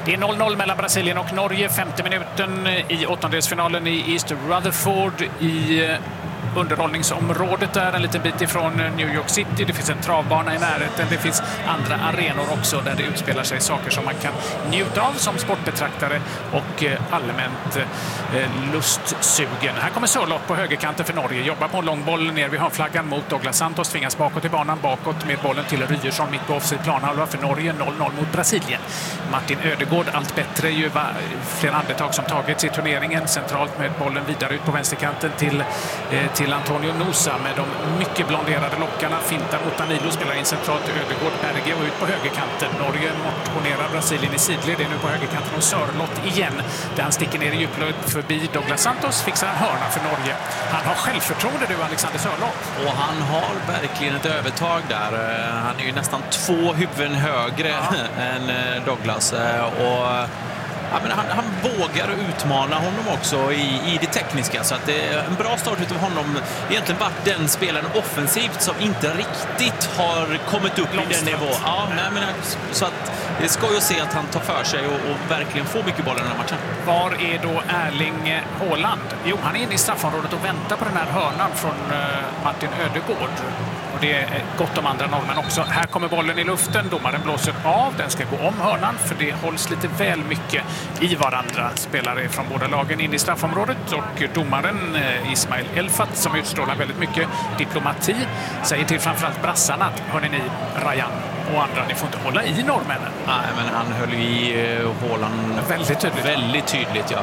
Det är 0-0 mellan Brasilien och Norge. 50 minuten i åttondelsfinalen i East Rutherford i underhållningsområdet där, en liten bit ifrån New York City. Det finns en travbana i närheten. Det finns andra arenor också där det utspelar sig saker som man kan njuta av som sportbetraktare och allmänt lustsugen. Här kommer Sörloth på högerkanten för Norge. Jobbar på en lång boll ner vid hörnflaggan mot Douglas Santos. Tvingas bakåt i banan, bakåt med bollen till Ryerson mitt på offside planhalva för Norge. 0-0 mot Brasilien. Martin Ödegård allt bättre, ju flera andetag som tagits i turneringen. Centralt med bollen vidare ut på vänsterkanten till Antonio Nusa med de mycket blonderade lockarna. Fintar mot Danilo, spelar in centralt till Ödegård, Berge och ut på högerkanten. Norge motionerar Brasilien i sidled. Det är nu på högerkanten och Sörloth igen. Där han sticker ner i djupled förbi Douglas Santos, fixar en hörna för Norge. Han har självförtroende du, Alexander Sörloth. Och han har verkligen ett övertag där. Han är ju nästan 2 huvuden högre än Douglas. Ja, men han vågar utmana honom också i det tekniska, så att det är en bra start utav honom. Egentligen varit den spelaren offensivt som inte riktigt har kommit upp i den nivå. Ja, men så att det ska ju se att han tar för sig och verkligen får mycket boll i den här matchen. Var är då Erling Haaland? Jo, han är inne i straffområdet och väntar på den här hörnan från Martin Ödegård. Och det är gott om andra norrmän också. Här kommer bollen i luften. Domaren blåser av. Den ska gå om hörnan för det hålls lite väl mycket i varandra. Spelare från båda lagen in i straffområdet och domaren Ismail Elfat som utstrålar väldigt mycket diplomati säger till framförallt brassarna att hörni ni, Rayan och andra, ni får inte hålla i norrmännen. Nej, men han höll i Haaland väldigt tydligt, ja.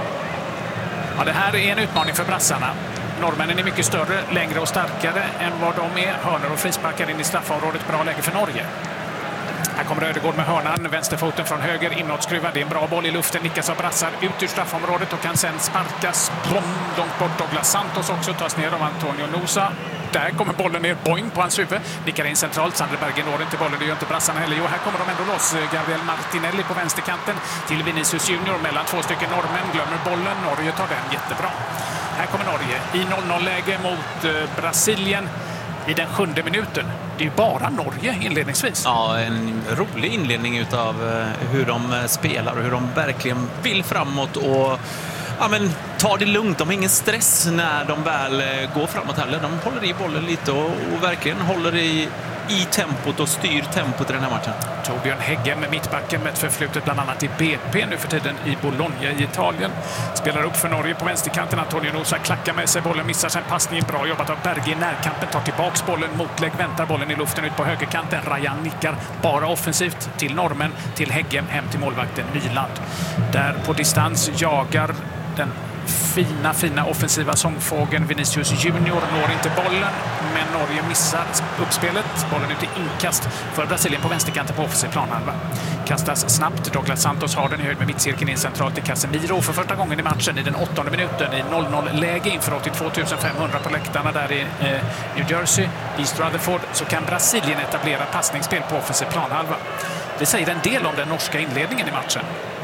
Ja, det här är en utmaning för brassarna. Norrmännen är mycket större, längre och starkare än vad de är. Hörnor och frisparkar in i straffområdet. Bra läge för Norge. Här kommer Ödegård med hörnan. Vänsterfoten från höger, inåtskruvad. Det är en bra boll i luften. Nickas av brassar ut ur straffområdet och kan sen sparkas långt bort. Douglas Santos också tas ner av Antonio Nusa. Där kommer bollen ner, boing på hans huvud. Nickar in centralt, Sander Berge når inte bollen, det gör inte brassarna heller. Jo, här kommer de ändå loss. Gabriel Martinelli på vänsterkanten till Vinicius Junior mellan 2 stycken norrmän. Glömmer bollen, Norge tar den jättebra. Här kommer Norge i 0-0-läge mot Brasilien i den 7:e minuten. Det är ju bara Norge inledningsvis. Ja, en rolig inledning utav hur de spelar och hur de verkligen vill framåt och ta det lugnt. De har ingen stress när de väl går framåt heller. De håller i bollen lite och verkligen håller i tempot och styr tempot i den här matchen. Torbjörn Häggen med mittbacken med ett förflutet bland annat i BP nu för tiden i Bologna i Italien. Spelar upp för Norge på vänsterkanten. Antonio Nusa klackar med sig bollen, missar sen passningen. Bra jobbat av Berge i närkampen, tar tillbaks bollen, motlägg, väntar bollen i luften ut på högerkanten. Rayan nickar bara offensivt till normen, till Häggen, hem till målvakten Nyland. Där på distans jagar den fina offensiva sångfågeln Vinicius Junior, når inte bollen, men Norge missar uppspelet. Bollen ut i inkast för Brasilien på vänsterkanten på offensiv planhalva. Kastas snabbt. Douglas Santos har den i höjd med mittcirkeln in centralt till Casemiro för första gången i matchen i den 8:e minuten i 0-0-läge inför 82 500 på läktarna där i New Jersey, East Rutherford, så kan Brasilien etablera passningsspel på offensiv planhalva. Det säger en del om den norska inledningen i matchen.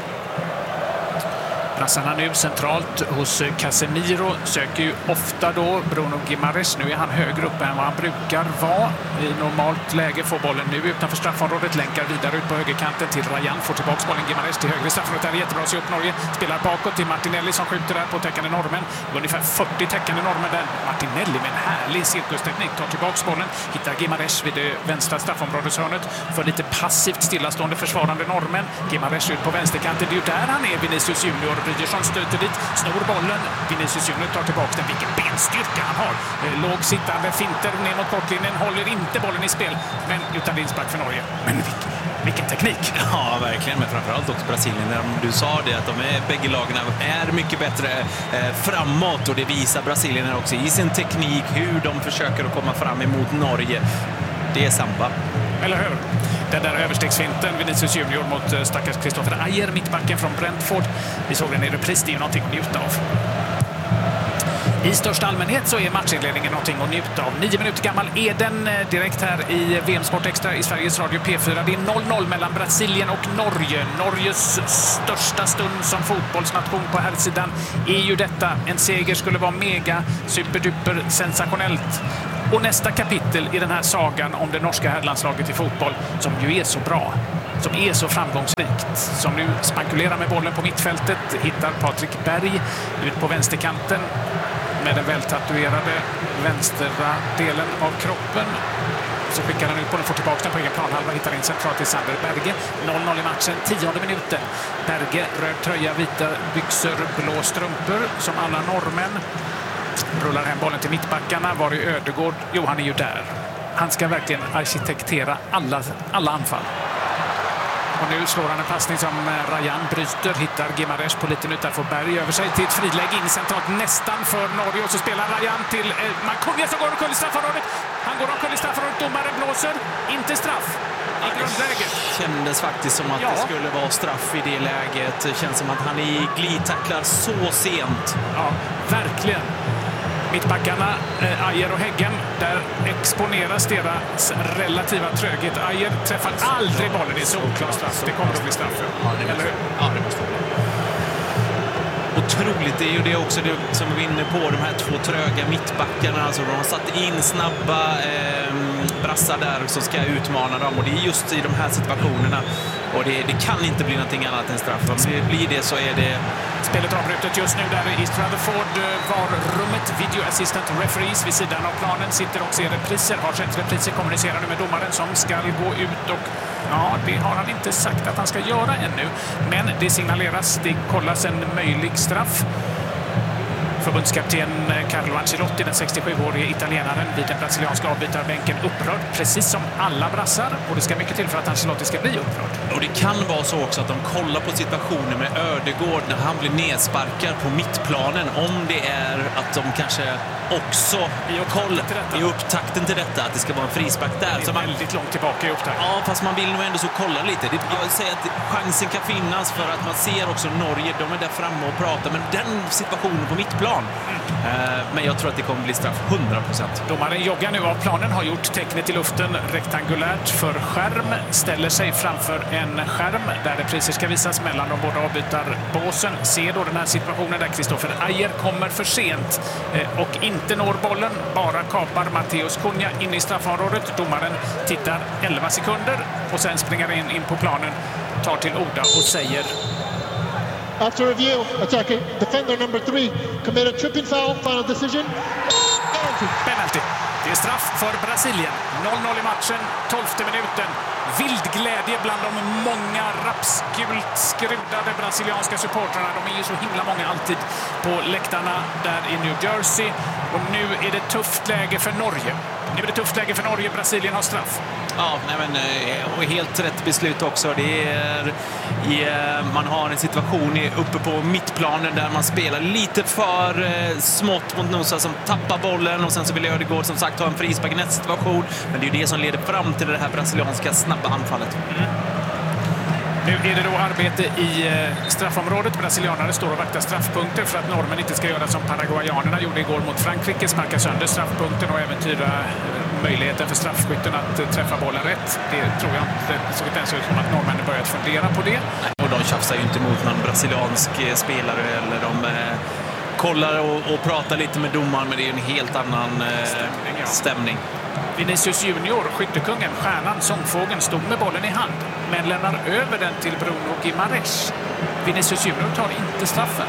Brassarna nu centralt hos Casemiro söker ju ofta då Bruno Guimaraes. Nu är han högre upp än vad han brukar vara. I normalt läge får bollen nu utanför straffområdet, länkar vidare ut på högerkanten till Rayan, får tillbaka bollen Guimaraes till höger straffområdet. Det är jättebra, så upp Norge, spelar bakåt till Martinelli som skjuter där på täckande norrmän. Ungefär 40 täckande norrmän där. Martinelli med en härlig cirkusteknik tar tillbaka bollen, hittar Guimaraes vid det vänstra straffområdeshörnet för lite passivt stillastående försvarande norrmän. Guimaraes ut på vänsterkanten, det är ju där han är, Vinicius Junior. Ryerson stöter dit, snor bollen. Vinicius Junior tar tillbaka den. Vilken benstyrka han har. Låg sittande, finter ner mot kortlinjen, håller inte bollen i spel. Men utan inspark för Norge. Men vilken teknik. Ja, verkligen. Men framförallt också Brasilien. Du sa det att bägge lagen är mycket bättre framåt. Och det visar Brasilien också i sin teknik. Hur de försöker att komma fram emot Norge. Det är samba. Eller hur? Den där överstegsfinten, Vinicius Junior mot stackars Christopher Ayer, mittbacken från Brentford. Vi såg den i repris, det är ju någonting att njuta av. I största allmänhet så är matchinledningen någonting att njuta av. 9 minuter gammal är den direkt här i VM Sport Extra i Sveriges Radio P4. Det är 0-0 mellan Brasilien och Norge. Norges största stund som fotbollsnation på här sidan är ju detta. En seger skulle vara mega, superduper, sensationellt. Och nästa kapitel i den här sagan om det norska herrlandslaget i fotboll som ju är så bra, som är så framgångsrikt, som nu spankulerar med bollen på mittfältet, hittar Patrik Berg ut på vänsterkanten med den vältatuerade vänstra delen av kroppen. Så skickar han ut bollen, får tillbaka den på egen planhalva, hittar in centralt till Sander Berge. 0-0 i matchen, 10:e minuten. Berge, röd tröja, vita byxor, blå strumpor som alla norrmän. Rullar hem bollen till mittbackarna. Var är Ödegård? Jo, han är ju där. Han ska verkligen arkitektera alla anfall. Och nu slår han en passning som Rajan bryter, hittar Gimares på liten ut, där får Berg över sig till ett friläge in centralt nästan för Norge, och så spelar Rajan till Makunja som går omkull i straffområdet. Han går omkull i straffområdet, domaren blåser, inte straff i grundläget. Det kändes faktiskt som att det skulle vara straff i det läget. Det känns som att han glidtacklar så sent. Ja, verkligen. Mittbackarna, Ajer och Häggen, där exponeras deras relativa tröghet. Ajer träffar aldrig bollen, det är så oklart straff. Det kommer att bli straff. Ja, det måste bli. Otroligt, det är ju det också det som vi är inne på, de här två tröga mittbackarna. Alltså, de har satt in snabba brassar där som ska utmana dem, och det är just i de här situationerna. Och det kan inte bli någonting annat än straff. Om det blir det så är det... Spelet avbrutet just nu där i East Rutherford var rummet. Video assistant referees vid sidan av planen sitter och ser repriser. Har sett repriser, kommunicerar nu med domaren som ska gå ut, och ja, det har han inte sagt att han ska göra ännu. Men det signaleras, det kollas en möjlig straff. Förbundskapten Carlo Ancelotti, den 67-årige italienaren vid den brasilianska avbytarbänken, upprörd, precis som alla brassar. Och det ska mycket till för att Ancelotti ska bli upprörd. Och det kan vara så också att de kollar på situationen med Ödegård när han blir nedsparkad på mittplanen. Om det är att de kanske också i upptakten till detta, att det ska vara en frispark där. Det är väldigt långt tillbaka i upptakten. Ja, fast man vill nog ändå så kolla lite. Jag vill säga att chansen kan finnas, för att man ser också Norge, de är där framme och pratar. Men den situationen på mittplan. Men jag tror att det kommer bli straff 100%. Domaren joggar nu av planen, har gjort tecknet i luften rektangulärt för skärm, ställer sig framför en skärm där repriser ska visas mellan de båda avbytarbåsen. Ser då den här situationen där Kristoffer Ajer kommer för sent och inte når bollen, bara kapar Matteus Cunha in i straffområdet. Domaren tittar 11 sekunder och sen springer in på planen, tar till orda och säger: After review, attacking defender number 3 committed tripping foul. Final decision. Penalty. Det är straff för Brasilien. 0-0 i matchen, 12:e minuten. Vild glädje bland de många rapsgult skrudade brasilianska supportrarna. De är ju så himla många alltid på läktarna där i New Jersey. Och nu är det tufft läge för Norge. Nu är det tufft läge för Norge. Brasilien har straff. Ja, och helt rätt beslut också. Det är man har en situation uppe på mittplanen där man spelar lite för smått mot Nusa som tappar bollen, och sen så vill Ödegård som sagt ha en frispark i nästa situation. Men det är ju det som leder fram till det här brasilianska snabba anfallet. Nu är det då arbete i straffområdet. Brasilianare står och vaktar straffpunkter för att normen inte ska göra som paraguayanerna gjorde igår mot Frankrike, sparka sönder straffpunkten och äventyra möjligheten för straffskytten att träffa bollen rätt. Det tror jag inte såg ens ut som att norrmännen börjat fundera på det. Och de tjafsar ju inte mot någon brasiliansk spelare, eller de kollar och pratar lite med domaren, men det är en helt annan stämning. Vinicius Junior, skyttekungen, stjärnan, sångfågeln, stod med bollen i hand men lämnar över den till Bruno Gimares. Vinicius Junior tar inte straffen.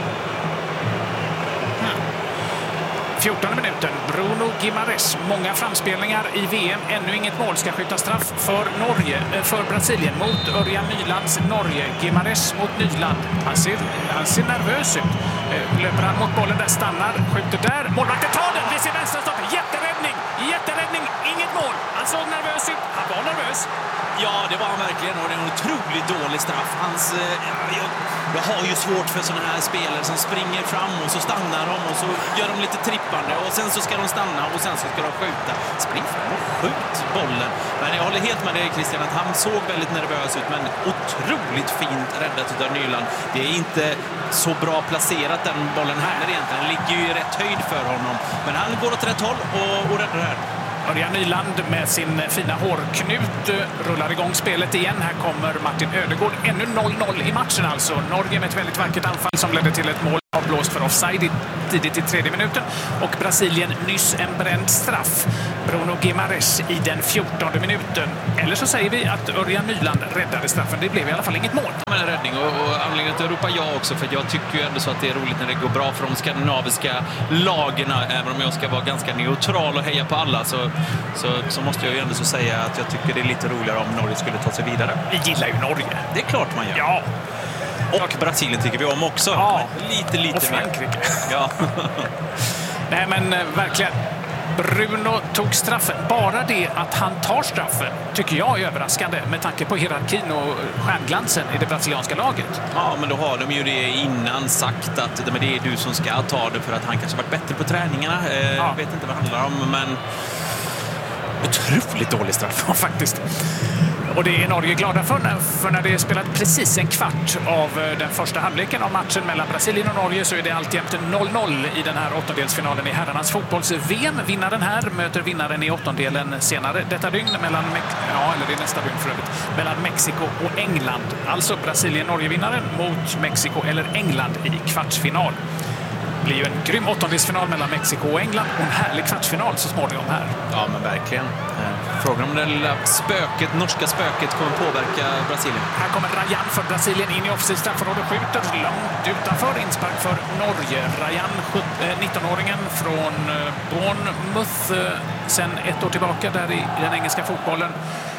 14:e minuten, Bruno Gimares. Många framspelningar i VM, ännu inget mål, ska skjuta straff för Brasilien mot Örjan Nylands Norge. Gimares mot Nyland. Han ser nervös ut. Löper han mot bollen där, stannar, skjuter där. Målvakten tar den, det ser vänster stopp. Jätteräddning, inget mål. Han såg nervös ut, han var nervös. Ja, det var han verkligen, och det är en otroligt dålig straff. Jag har ju svårt för sådana här spelare som springer fram och så stannar de och så gör de lite trippande och sen så ska de stanna och sen så ska de skjuta. Spring fram och skjut bollen. Men jag håller helt med dig, Christian, att han såg väldigt nervös ut, men otroligt otroligt fint räddat av Nyland. Det är inte så bra placerat den bollen heller egentligen. Den ligger ju i rätt höjd för honom. Men han går åt rätt håll och räddar här. Örjan Nyland med sin fina hårknut rullar igång spelet igen. Här kommer Martin Ödegård. Ännu 0-0 i matchen alltså. Norge med ett väldigt vackert anfall som ledde till ett mål avblåst för offside tidigt i 3:e minuten. Och Brasilien nyss en bränd straff. Bruno Guimarães i den 14:e minuten. Eller så säger vi att Örjan Nyland räddade straffen. Det blev i alla fall inget mål. Men en räddning och anledningen till att ropa ja också, för jag tycker ju ändå så att det är roligt när det går bra för de skandinaviska lagen. Även om jag ska vara ganska neutral och heja på alla så måste jag ju ändå så säga att jag tycker det är lite roligare om Norge skulle ta sig vidare. Vi gillar ju Norge. Det är klart man gör. Ja. Och Brasilien tycker vi om också. Ja. Lite och Frankrike. mer. Ja. Nej, men verkligen. Bruno tog straffen. Bara det att han tar straffen tycker jag är överraskande med tanke på hierarkin och stjärnglansen i det brasilianska laget. Ja, men då har de ju det innan sagt att det är du som ska ta det för att han kanske varit bättre på träningarna. Jag vet inte vad det handlar om, men otroligt dålig straff. Ja, faktiskt. Och det är Norge glada för när det är spelat precis en kvart av den första halvleken av matchen mellan Brasilien och Norge så är det alltjämt 0-0 i den här åttondelsfinalen i herrarnas fotbolls-VM. Vinnaren här möter vinnaren i åttondelen senare detta dygn mellan nästa dygn för övrigt, mellan Mexiko och England. Alltså Brasilien-Norge-vinnaren mot Mexiko eller England i kvartsfinal. Det blir ju en grym åttondelsfinal mellan Mexiko och England och en härlig kvartsfinal så småningom här. Ja, men verkligen. Frågan om det lilla norska spöket kommer påverka Brasilien. Här kommer Rayan för Brasilien in i offensivt straffområde, skjuter långt utanför, inspark för Norge. Rayan, 19-åringen från Bournemouth, sen ett år tillbaka där i den engelska fotbollen.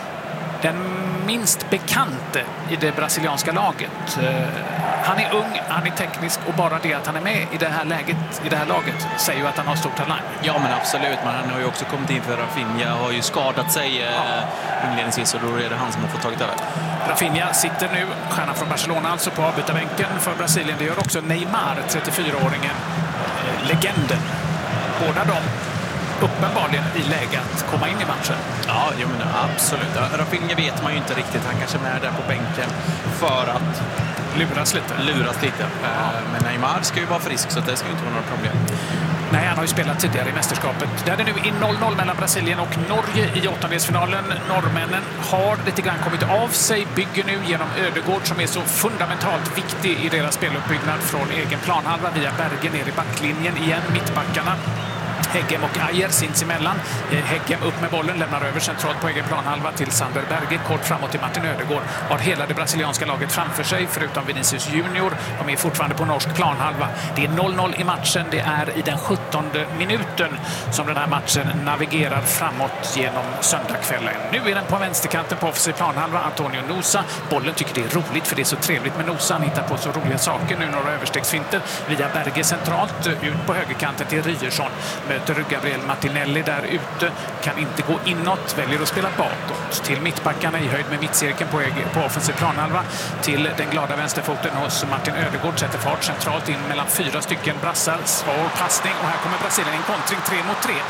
Den minst bekante i det brasilianska laget. Han är ung, han är teknisk och bara det att han är med i det här laget säger ju att han har stor talang. Ja, men absolut. Men han har ju också kommit in för Rafinha har ju skadat sig inledningsvis och då är det han som har fått tagit över. Rafinha sitter nu, stjärnan från Barcelona, alltså på avbytarbänken för Brasilien. Det gör också Neymar, 34-åringen, legenden. Båda de uppenbarligen i läge att komma in i matchen. Ja, jag menar, absolut. Rafinha vet man ju inte riktigt. Han kanske är med där på bänken för att luras lite. Men Neymar ska ju vara frisk så det ska ju inte vara några problem. Nej, han har ju spelat tidigare i mästerskapet. Där det nu är 0-0 mellan Brasilien och Norge i åttondelsfinalen. Norrmännen har lite grann kommit av sig, bygger nu genom Ödegård som är så fundamentalt viktig i deras speluppbyggnad från egen planhalva via Berge ner i backlinjen igen, mittbackarna. Heggem och Ajer sinsemellan. Heggem upp med bollen, lämnar över centralt på egen planhalva till Sander Berge. Kort framåt till Martin Ödegård. Har hela det brasilianska laget framför sig, förutom Vinicius Junior. De är fortfarande på norsk planhalva. Det är 0-0 i matchen. Det är i den 17:e minuten som den här matchen navigerar framåt genom söndagskvällen. Nu är den på vänsterkanten på offensiv planhalva. Antonio Nusa. Bollen tycker det är roligt för det är så trevligt med Nusa. Han hittar på så roliga saker. Nu några överstegsfinter via Berge centralt. Ut på högerkanten till Ryerson. Möter Gabriel Martinelli där ute, kan inte gå inåt, väljer att spela bakåt till mittbackarna i höjd med mittcirkeln på offensiv planhalva till den glada vänsterfoten hos Martin Ödegård, sätter fart centralt in mellan 4 stycken brassar, svår passning och här kommer Brasilien en kontring 3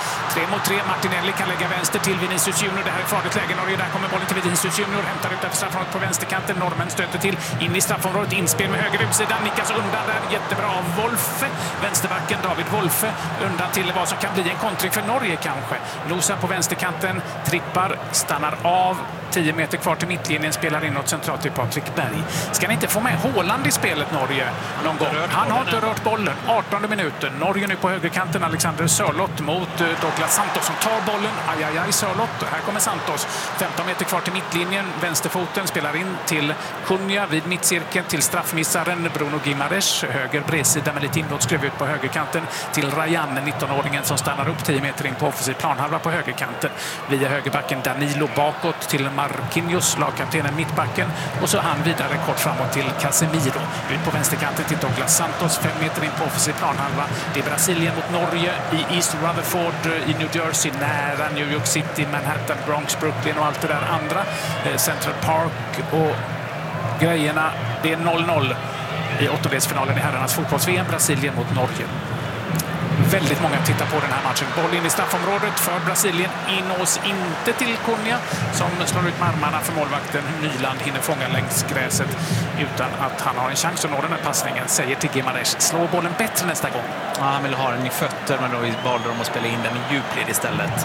mot 3, Martinelli kan lägga vänster till Vinicius Junior, det här är farligt läge Norge, där kommer bollen till Vinicius Junior, hämtar ut efter straffområdet på vänsterkanten, norrmän stöter till, in i straffområdet, inspel med höger utsida, nickas undan där, jättebra av Wolfe, vänsterbacken David Wolfe, undan till vad som kan bli en kontring för Norge kanske. Losa på vänsterkanten, trippar, stannar av. 10 meter kvar till mittlinjen, spelar inåt centralt till Patrik Berg. Ska ni inte få med Haaland i spelet Norge någon gång? Han har inte rört bollen. 18:e minuten. Norge nu på högerkanten. Alexander Sörloth mot Douglas Santos som tar bollen. Ajajaj Sörloth. Här kommer Santos. 15 meter kvar till mittlinjen. Vänsterfoten spelar in till Cunha vid mittcirkeln till straffmissaren Bruno Guimarães. Höger bredsida med lite inbrottsskruv ut på högerkanten till Rayan, 19-åringen som stannar upp 10 meter in på offensiv planhalva på högerkanten. Via högerbacken Danilo bakåt till Marquinhos, lagkaptenen mittbacken. Och så han vidare kort framåt till Casemiro. Ut på vänsterkanten till Douglas Santos, 5 meter in på offensiv planhalva. Det är Brasilien mot Norge i East Rutherford i New Jersey, nära New York City, Manhattan, Bronx, Brooklyn och allt det där andra. Central Park och grejerna. Det är 0-0 i åttondelsfinalen i herrarnas fotbolls-VM, Brasilien mot Norge. väldigt många tittar på den här matchen. Boll in i straffområdet för Brasilien. Inås inte till Cunha som slår ut med armarna för målvakten. Nyland hinner fånga längs gräset utan att han har en chans att nå den här passningen. Säger till Gimares, slå bollen bättre nästa gång. Ja, han vill ha den i fötter, men då valde de att spela in den i djupled istället.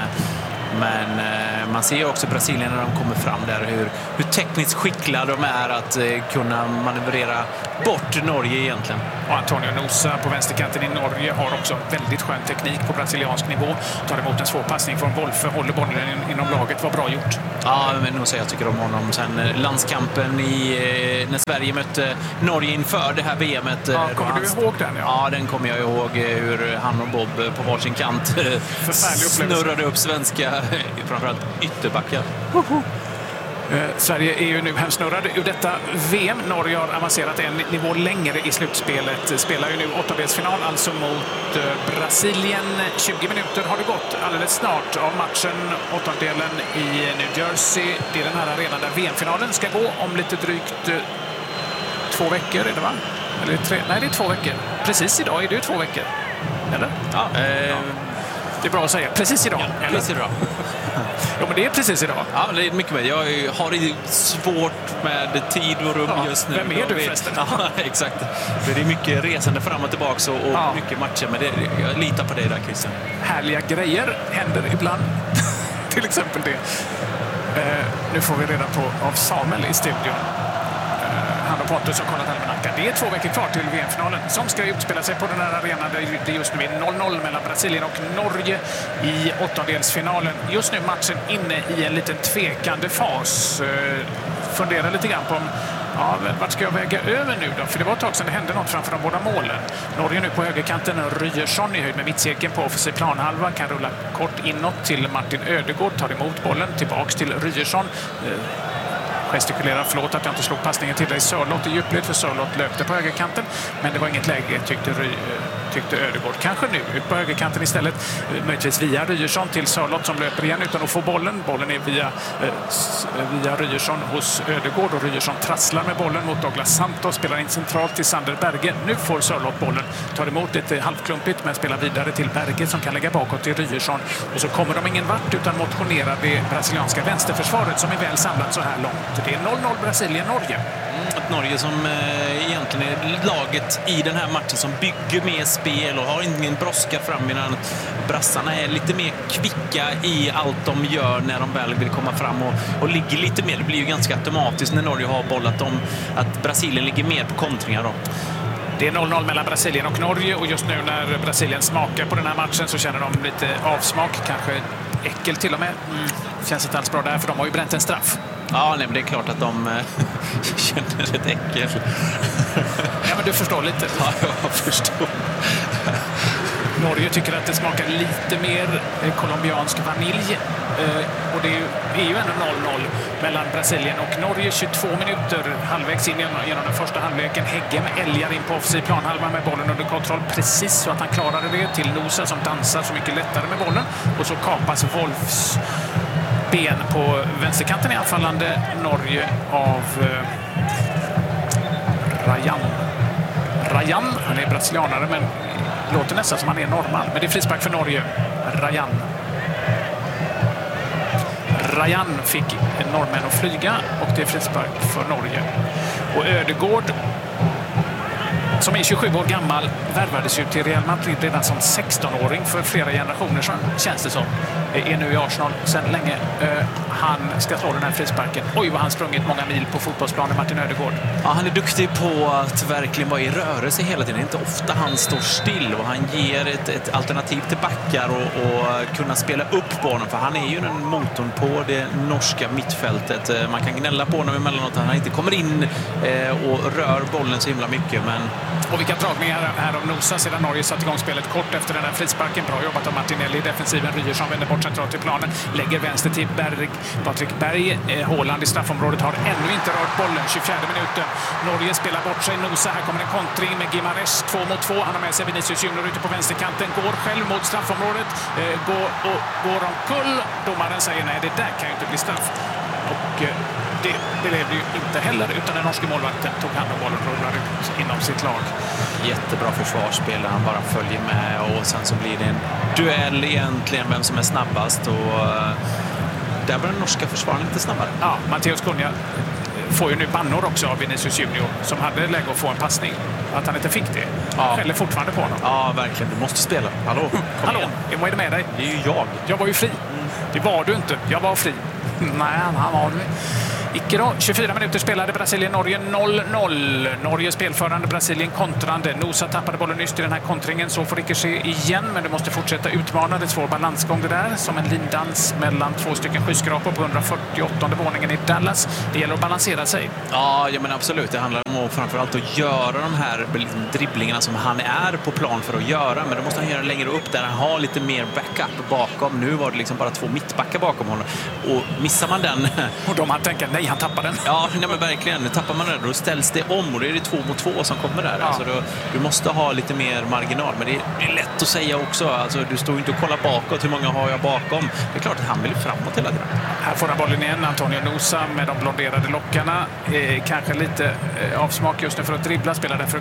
Men man ser ju också Brasilien när de kommer fram där hur tekniskt skickliga de är att kunna manövrera bort Norge egentligen. Och Antonio Nusa på vänsterkanten i Norge har också väldigt skön teknik på brasiliansk nivå. Tar emot en svår passning från Wolfe, håller bollen inom laget. Var bra gjort. Ja, men Nusa, jag tycker om honom. Sen landskampen när Sverige mötte Norge inför det här VMet. Ja, kommer du ihåg den? Ja, den kommer jag ihåg. Hur han och Bob på varsin kant snurrade upp svenska, framförallt ytterbackar. Sverige är ju nu hemsnurrade ur detta VM. Norge har avancerat en nivå längre i slutspelet. Spelar ju nu åttondelsfinal, alltså mot Brasilien. 20 minuter har det gått alldeles snart av matchen, åttondelen i New Jersey. Det är den här arenan där VM-finalen ska gå om lite drygt 2 veckor, är det va? Eller 3? Nej, det är 2 veckor. Precis idag är det ju 2 veckor. Eller? Ja, det är bra att säga. Precis idag. Ja, precis idag. Ja, men det är precis idag. Ja, det är mycket med. Jag har det svårt med tid och rum just nu. Vem är du förresten? Ja, exakt. Det är mycket resande fram och tillbaka och mycket matcher. Men jag litar på dig där, Christian. Härliga grejer händer ibland. Till exempel det. Nu får vi reda på av Samuel i studion. Han och Pontus har kollat almanackan. Det är 2 veckor kvar till VM-finalen som ska utspela sig på den här arenan där det just nu är 0-0 mellan Brasilien och Norge i åttondelsfinalen. Just nu matchen inne i en liten tvekande fas. Funderar lite grann på vart ska jag väga över nu då? För det var ett tag sedan det hände något framför de båda målen. Norge nu på högerkanten, Ryerson i höjd med mittcirkeln på offensiv planhalva. Kan rulla kort inåt till Martin Ödegård, tar emot bollen, tillbaks till Ryerson. Gestikulerar, förlåt att jag inte slog passningen till dig Sörlott i djupled, för Sörlott löpte på högerkanten, men det var inget läge tyckte Ödegård. Kanske nu ut på högerkanten istället, möjligtvis via Ryerson till Sörlott som löper igen utan att få bollen. Bollen är via Ryerson hos Ödegård och Ryerson trasslar med bollen mot Douglas Santos, spelar in centralt till Sander Berge. Nu får Sörlott bollen, tar emot lite halvklumpigt men spelar vidare till Berge som kan lägga bakåt till Ryerson, och så kommer de ingen vart utan motionerar det brasilianska vänsterförsvaret som är väl samlat så här långt. Det är 0-0 Brasilien-Norge. Ett Norge som egentligen är laget i den här matchen som bygger mer spel och har ingen brådska fram, medan brassarna är lite mer kvicka i allt de gör när de väl vill komma fram och ligger lite mer. Det blir ju ganska automatiskt när Norge har boll att Brasilien ligger mer på kontringar då. Det är 0-0 mellan Brasilien och Norge, och just nu när Brasilien smakar på den här matchen så känner de lite avsmak, kanske äckel till och med. Känns inte alls bra där, för de har ju bränt en straff. Ja, nej, men det är klart att de känner ett äckel. Ja, men du förstår lite. Ja, jag förstår. Norge tycker att det smakar lite mer colombiansk vanilj. Och det är ju ändå 0-0 mellan Brasilien och Norge. 22 minuter halvvägs in genom den första halvleken. Heggem älgar in på offensiv planhalva med bollen under kontroll. Precis så att han klarade det, till Nusa som dansar så mycket lättare med bollen. Och så kapas Wolfs ben på vänsterkanten i anfallande Norge av Rajan. Han är brasilianare men låter nästan som han är norrman. Men det är frispark för Norge. Rajan fick norrmän att flyga och det är frispark för Norge. Och Ödegård, som är 27 år gammal, värvades ju till Real Madrid redan som 16-åring för flera generationer sedan, känns det som. Är nu i Arsenal sedan länge. Han ska slå den här frisparken. Oj, vad han sprungit många mil på fotbollsplanen, Martin Ödegård. Ja, han är duktig på att verkligen vara i rörelse hela tiden. Det är inte ofta han står still, och han ger ett alternativ till backar och kunna spela upp på honom. För han är ju den motorn på det norska mittfältet. Man kan gnälla på honom emellanåt att han inte kommer in och rör bollen så himla mycket. Men... Och vilka dragningar här av Nusa sedan Norge satt igång spelet kort efter den här frisparken. Bra jobbat av Martinelli i defensiven. Ryerson vänder bort centralt till planen. Lägger vänster till Patrik Berg. Håland i straffområdet har ännu inte rört bollen. 24 minuten. Norge spelar bort sig. Nusa, här kommer en kontring med Gimares. 2 mot 2. Han har med sig Vinicius Junior ute på vänsterkanten. Går själv mot straffområdet. Går omkull. Domaren säger nej, det där kan ju inte bli straff. Och det blev det ju inte heller, utan den norska målvakten tog hand om bollen och rullade ut inom sitt lag. Jättebra försvarsspel, han bara följer med och sen så blir det en duell egentligen vem som är snabbast och där var den norska försvararen lite snabbare. Ja, Matteus Cunha får ju nu bannor också av Vinicius Junior som hade läge att få en passning. Att han inte fick det. Ja. Skäller fortfarande på honom. Ja, verkligen. Du måste spela. Hallå, Hallå, vad är det med dig? Det är ju jag. Jag var ju fri. Det var du inte. Jag var fri. Nej, han var du. Icke då. 24 minuter spelade Brasilien-Norge 0-0. Norge spelförande, Brasilien kontrande. Nosa tappade bollen nyss i den här kontringen. Så får det inte ske igen, men du måste fortsätta utmana. Det är svår balansgång det där. Som en lindans mellan 2 stycken skyskrapor på 148:e våningen i Dallas. Det gäller att balansera sig. Ja, men absolut. Det handlar om att framförallt att göra de här dribblingarna som han är på plan för att göra. Men då måste han göra längre upp där han har lite mer backup bakom. Nu var det liksom bara 2 mittbackar bakom honom. Och missar man den... Och de har tänkt, nej, han tappar den. Ja, nej, men verkligen. Tappar man den, då ställs det om och det är det 2 mot 2 som kommer där. Ja. Alltså du måste ha lite mer marginal. Men det är lätt att säga också. Alltså, du står inte och kollar bakåt. Hur många har jag bakom? Det är klart att han vill framåt hela tiden. Här får han bollen igen. Antonio Nosa med de blonderade lockarna. Kanske lite avsmak just nu för att dribbla. Spelar därför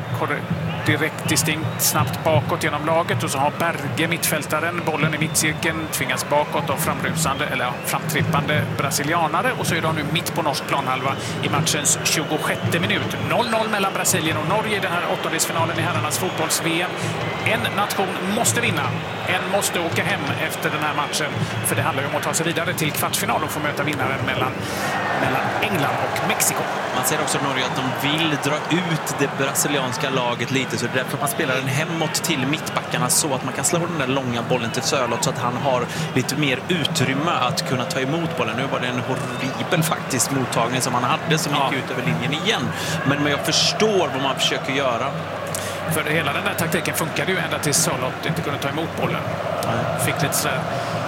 direkt distinkt snabbt bakåt genom laget. Och så har Berge, mittfältaren, bollen i mittcirkeln. Tvingas bakåt av framtrippande brasilianare. Och så är de nu mitt på norsk planhalva i matchens 26:e minut. 0-0 mellan Brasilien och Norge i den här 8-delsfinalen i herrarnas fotbolls-VM. En nation måste vinna. En måste åka hem efter den här matchen. För det handlar ju om att ta sig vidare till kvartsfinal och få möta vinnaren mellan England och Mexiko. Man ser också i Norge att de vill dra ut det brasilianska laget lite. Så det är därför man spelar den hemåt till mittbackarna så att man kan slå den där långa bollen till Sörlott så att han har lite mer utrymme att kunna ta emot bollen. Nu var det en horribel faktiskt mottagning som han hade som gick ut över linjen igen. Men jag förstår vad man försöker göra. För hela den där taktiken funkade ju ända till Sörlott inte kunde ta emot bollen. Fick lite sådär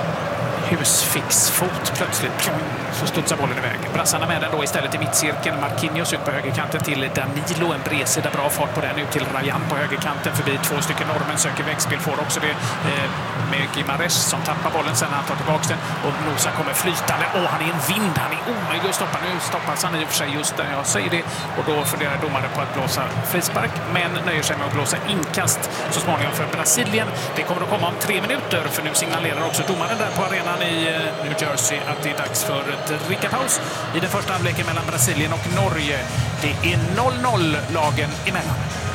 husfixfot plötsligt. Så studsar bollen iväg. Brassarna med den då istället i mittcirkeln. Marquinhos ut på högerkanten till Danilo. En bredsida, bra fart på den ut till Rayan på högerkanten. Förbi 2 stycken norrmän, söker vägspel. Får också det med Guimarães som tappar bollen sen när han tar tillbaka den. Och Nosa kommer flytande. Han är en vind. Han är omöjlig att stoppa. Nu stoppas han i och för sig just där jag säger det. Och då funderar domaren på att blåsa frispark. Men nöjer sig med att blåsa inkast så småningom för Brasilien. Det kommer att komma om 3 minuter. För nu signalerar också domaren där på arenan i New Jersey att det är dags för drickapaus i den första halvleken mellan Brasilien och Norge. Det är 0-0 lagen emellan.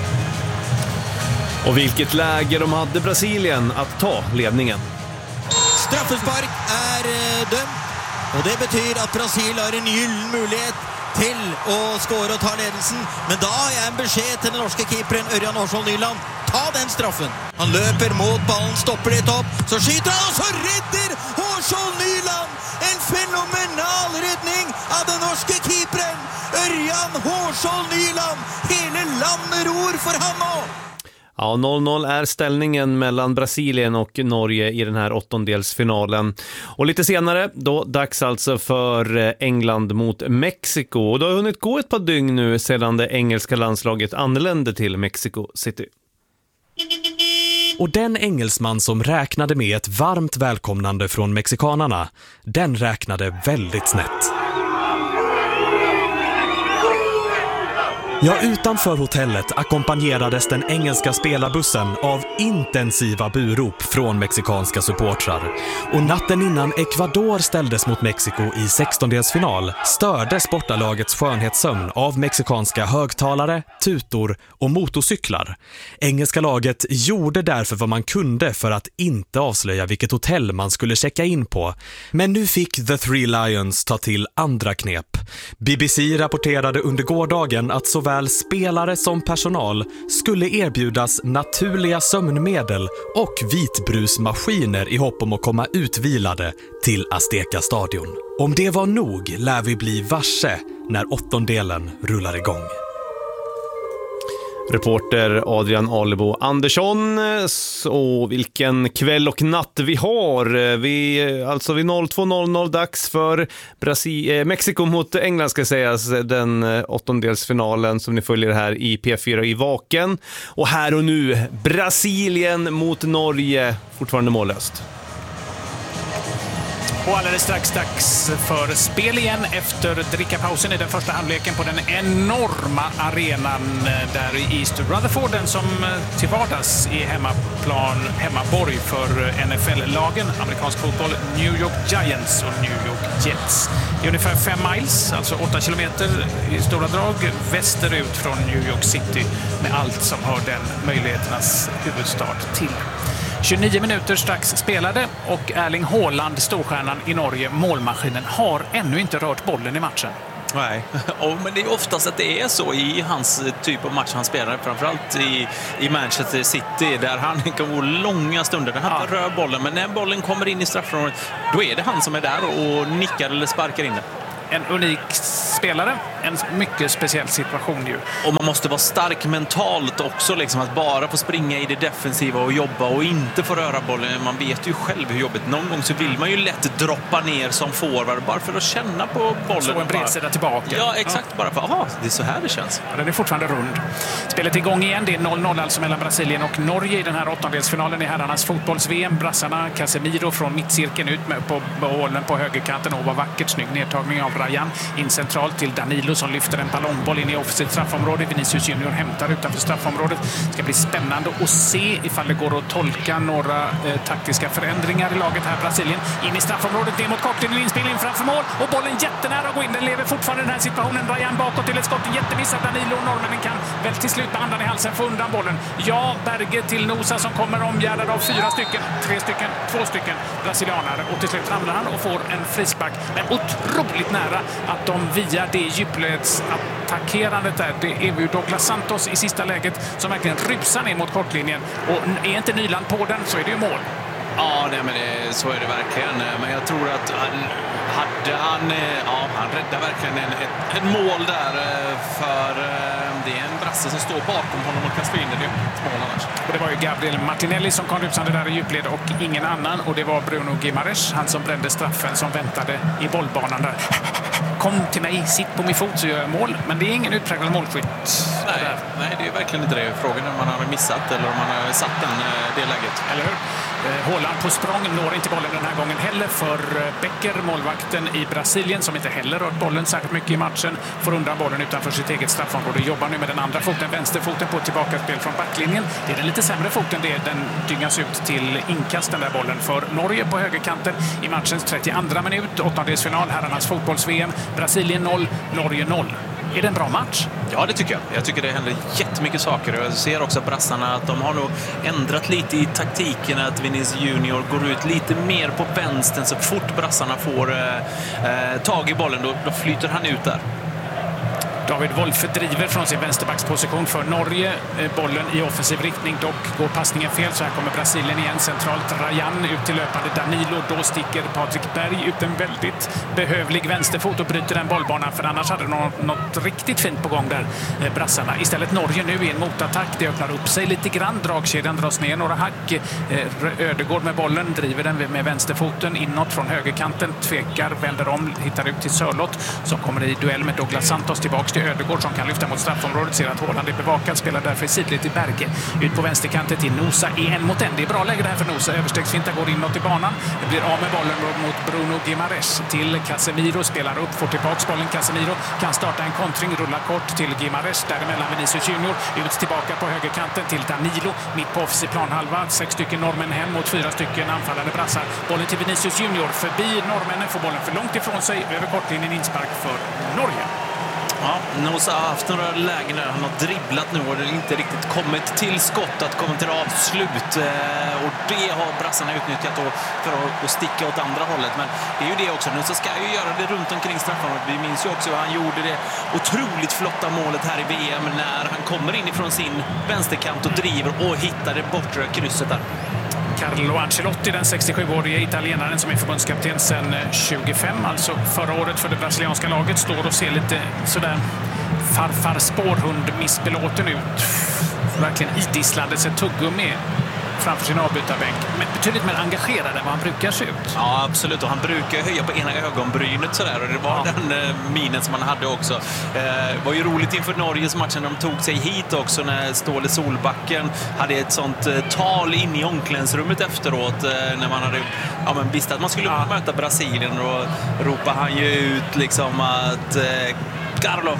Och vilket läge de hade Brasilien att ta ledningen. Straffespark är dömt och det betyder att Brasil har en gyllen möjlighet till att skåra och ta ledelsen. Men då har jag en besked till den norska keeperen Ørjan Hårsvold Nyland. Ta den straffen. Han löper mot ballen, stoppar det upp, så skjuter han och så räddar Hårsvold Nyland. En fenomenal räddning av den norska keeperen Ørjan Hårsvold Nyland. Hela landet ror för honom. Ja, 0-0 är ställningen mellan Brasilien och Norge i den här 8-delsfinalen. Och lite senare, då dags alltså för England mot Mexiko. Och det har hunnit gå ett par dygn nu sedan det engelska landslaget anlände till Mexico City. Och den engelsman som räknade med ett varmt välkomnande från mexikanarna, den räknade väldigt snett. Ja, utanför hotellet ackompanjerades den engelska spelarbussen av intensiva burop från mexikanska supportrar. Och natten innan Ecuador ställdes mot Mexiko i 16-delsfinal störde sportalagets skönhetssömn av mexikanska högtalare, tutor och motorcyklar. Engelska laget gjorde därför vad man kunde för att inte avslöja vilket hotell man skulle checka in på. Men nu fick The Three Lions ta till andra knep. BBC rapporterade under gårdagen att såväl spelare som personal skulle erbjudas naturliga sömnmedel och vitbrusmaskiner i hopp om att komma utvilade till Azteca-stadion. Om det var nog lär vi bli varse när 8-delen rullar igång. Reporter Adrian Alebo Andersson. Så vilken kväll och natt vi har. Alltså vid 02.00 dags för Mexiko mot England ska sägas, den 8-delsfinalen som ni följer här i P4 i Vaken. Och här och nu Brasilien mot Norge, fortfarande mållöst. Och alldeles strax dags för spel igen efter drickapausen i den första halvleken på den enorma arenan där i East Rutherford, den som till vardags är hemmaborg för NFL-lagen, amerikansk fotboll, New York Giants och New York Jets. Det är ungefär 5 miles, alltså 8 kilometer i stora drag, västerut från New York City med allt som hör den möjligheternas huvudstad till. 29 minuter strax spelade och Erling Haaland, storstjärnan i Norge, målmaskinen, har ännu inte rört bollen i matchen. Nej, men det är oftast att det är så i hans typ av match han spelar, framförallt i Manchester City, där han kan gå långa stunder där han inte rör bollen, men när bollen kommer in i straffområdet, då är det han som är där och nickar eller sparkar in det. En unik spelare, en mycket speciell situation ju. Och man måste vara stark mentalt också, liksom, att bara få springa i det defensiva och jobba och inte få röra bollen. Man vet ju själv hur jobbigt. Någon gång så vill man ju lätt droppa ner som forward bara för att känna på bollen. Så en bredsida tillbaka. Ja, exakt. Bara för det är så här det känns. Ja, den är fortfarande rund. Spelet är igång igen. Det är 0-0 alltså mellan Brasilien och Norge i den här åttondelsfinalen i herrarnas fotbolls-VM. Brassarna Casemiro från mittcirkeln ut med på bollen på högerkanten och var vackert. Snygg nedtagning av Rayan in centralt till Danilo som lyfter en ballongboll in i offensivt straffområde. Vinicius Junior hämtar utanför straffområdet. Det ska bli spännande att se ifall det går att tolka några taktiska förändringar i laget här. Brasilien in i straffområdet, ner mot kortlinjen, inspelning framför mål och bollen jättenära att gå in. Den lever fortfarande i den här situationen. Rayan bakåt till ett skott, jättemissat. Danilo och norrmännen kan väl till slut med andan i halsen få undan bollen. Ja, Berge till Nosa som kommer omgärdad av 2 stycken brasilianare och till slut ramlar han och får en frispark, men otroligt nära att de via det djupledsattackerandet där, det är ju Douglas Santos i sista läget som verkligen rusar ner mot kortlinjen, och är inte Nyland på den så är det ju mål. Ja, så är det verkligen. Men jag tror att han räddar verkligen ett mål där, för det är en brasse som står bakom honom och kastar in det mål annars. Och det var ju Gabriel Martinelli som kom rusande där i djupled och ingen annan, och det var Bruno Guimaraes, han som brände straffen, som väntade i bollbanan där. Kom till mig, sitt på min fot så gör jag mål, men det är ingen utpräglad målskytt. Nej, det är verkligen inte det. Frågan är om man har missat eller om man har satt det läget. Eller hur? Haaland på språng når inte bollen den här gången heller, för Becker, målvakten i Brasilien, som inte heller rört bollen särskilt mycket i matchen, får undan bollen utanför sitt eget straffområde. Jobbar nu med den andra foten, vänsterfoten, på tillbakaspel från backlinjen. Det är den lite sämre foten, den dyngas ut till inkast, den där bollen, för Norge på högerkanten i matchens 32 minut. Åttondelsfinal, herrarnas fotbolls-VM. Brasilien 0, Norge 0. Är det en bra match? Ja, det tycker jag. Jag tycker det händer jättemycket saker. Jag ser också brassarna att de har nog ändrat lite i taktiken, att Vinicius Junior går ut lite mer på vänstern, så fort brassarna får tag i bollen då flyter han ut där. David Wolf driver från sin vänsterbacksposition för Norge. Bollen i offensiv riktning, dock går passningen fel, så här kommer Brasilien igen. Centralt Rayan ut till löpande Danilo. Då sticker Patrik Berg ut en väldigt behövlig vänsterfot och bryter den bollbanan, för annars hade de något riktigt fint på gång där, brassarna. Istället Norge nu i en motattack. Det öppnar upp sig lite grann. Dragkedjan dras ner några hack. Ödegård med bollen, driver den med vänsterfoten inåt från högerkanten. Tvekar, vänder om, hittar ut till Sörlott som kommer i duell med Douglas Santos. Tillbaks till Ödegård som kan lyfta mot straffområdet, ser att Haaland är bevakad, spelar därför i sidled till Berge. Ut på vänsterkanten till Nosa i 1-mot-1. Det är bra läge det här för Nosa. Överstegsfinta går inåt i banan. Det blir av med bollen mot Bruno Guimaraes till Casemiro. Spelar upp, får tillbaks bollen. Casemiro kan starta en kontring, rullar kort till Guimaraes. Däremellan Vinicius Junior. Ut tillbaka på högerkanten till Danilo. Mitt på offensiv planhalva. 6 stycken norrmän hem mot 4 stycken anfallande brassar. Bollen till Vinicius Junior. Förbi norrmännen, får bollen för långt ifrån sig. Över kortlinjen, inspark för Norge. Ja, Nosa har haft några lägen där han har dribblat nu och det inte riktigt kommit till skott, att komma till avslut, och det har brassarna utnyttjat för att sticka åt andra hållet. Men det är ju det också, Nosa ska ju göra det runt omkring straffområdet. Vi minns ju också hur han gjorde det otroligt flotta målet här i VM när han kommer in ifrån sin vänsterkant och driver och hittar det bortre krysset där. Carlo Ancelotti, den 67-årige italienaren som är förbundskapten sedan 25, alltså förra året för det brasilianska laget, står och ser lite sådär farfar spårhund missbelåten ut. Verkligen idisslade sig tuggummi framför sin avbytarbänk. Men betydligt mer engagerad än vad han brukar se ut. Ja, absolut. Och han brukar höja på ena ögonbrynet sådär. Och det var den minen som han hade också. Det var ju roligt inför Norges matchen. De tog sig hit också när Ståle Solbacken hade ett sånt tal in i omklädningsrummet efteråt. När man hade visste att man skulle möta Brasilien. Och ropade han ju ut liksom att Carlo,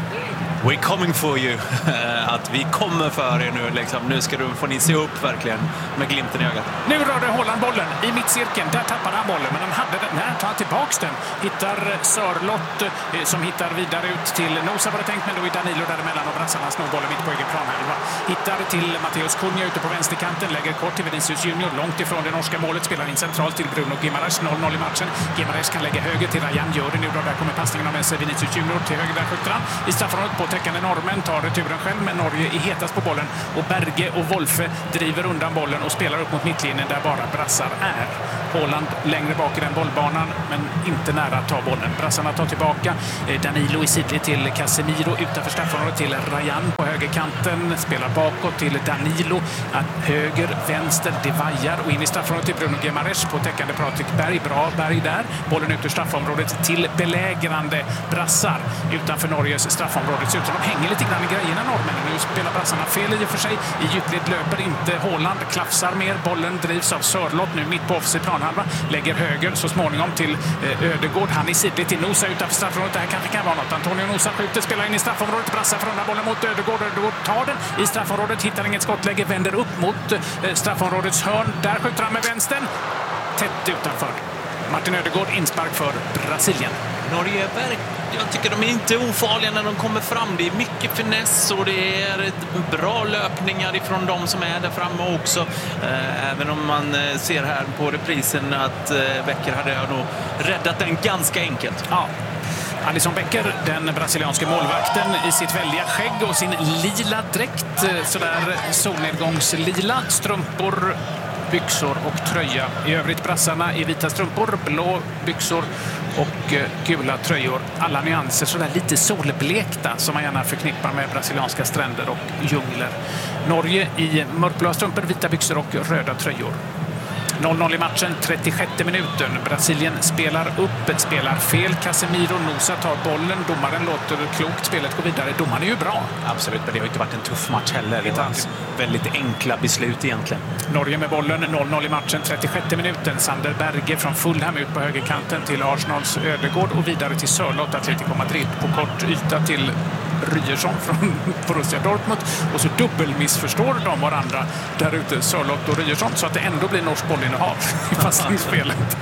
we're coming for you. Att vi kommer för er nu. Liksom. Nu får ni se upp verkligen med glimten i ögat. Nu rörde Haaland bollen i mittcirkeln. Där tappade han bollen, men han hade den. När han tar tillbaks den hittar Sörlott som hittar vidare ut till Nosa var det tänkt, men då är Danilo däremellan och brassarna snor bollen mitt på egen planhalva. Hittar till Matteus Cunha ute på vänsterkanten, lägger kort till Vinicius Junior långt ifrån det norska målet, spelar in centralt till Bruno Guimaraes. 0-0 i matchen. Guimaraes kan lägga höger till Rayan, gör det nu då. Där kommer passningen av sig Vinicius Junior till höger, där skjuter han. I straffområdet på täckande norrmän tar returen själv, men Norge är hetast på bollen och Berge och Wolfe driver undan bollen och spelar upp mot mittlinjen där bara brassar är. Haaland längre bak i den bollbanan, men inte nära att ta bollen. Brassarna tar tillbaka. Danilo i sidled till Casemiro, utanför straffområdet till Rayan på högerkanten. Spelar bakåt till Danilo. Höger, vänster, det vajar. Och in i straffområdet till Bruno Guimaraes på täckande Patrik Berg. Bra Berg där. Bollen ut ur straffområdet till belägrande brassar utanför Norges straffområde. Så de hänger lite grann i grejerna, norrmännen. Nu spelar brassarna fel i och för sig. I djupled löper inte Haaland. Klafsar mer. Bollen drivs av Sörlott nu mitt på offensiv planhalva. Lägger höger så småningom till Ödegård. Han i sidled till Nosa utanför straffområdet. Det här kanske kan vara något. Antonio Nosa skjuter, spelar in i straffområdet. Brassar för undan bollen mot Ödegård. Ödegård tar den i straffområdet. Hittar inget skottläge. Vänder upp mot straffområdets hörn. Där skjuter han med vänstern. Tätt utanför. Martin Ödegård inspark för Brasilien. Norge, jag tycker de är inte ofarliga när de kommer fram. Det är mycket finess och det är bra löpningar ifrån de som är där framme också. Även om man ser här på reprisen att Becker hade nog räddat den ganska enkelt. Ja. Alisson Becker, den brasilianske målvakten i sitt välja skägg och sin lila dräkt. Sådär solnedgångslila strumpor, byxor och tröja. I övrigt brassarna i vita strumpor, blå byxor och gula tröjor. Alla nyanser sådär lite solblekta som man gärna förknippar med brasilianska stränder och djungler. Norge i mörkblå strumpor, vita byxor och röda tröjor. 0-0 i matchen, 36 minuten. Brasilien spelar upp, spelar fel. Casemiro, Nosa tar bollen. Domaren låter klokt spelet gå vidare. Domaren är ju bra. Absolut, men det har inte varit en tuff match heller. Det var väldigt enkla beslut egentligen. Norge med bollen, 0-0 i matchen, 36 minuten. Sander Berge från Fulham ut på högerkanten till Arsenals Ödegård och vidare till Sörlott, Atletico Madrid. På kort yta till Ryerson från Borussia Dortmund och så dubbelmissförstår de varandra där ute, Sörlott och Ryerson, så att det ändå blir norsk bollinnehav i passningsspelet.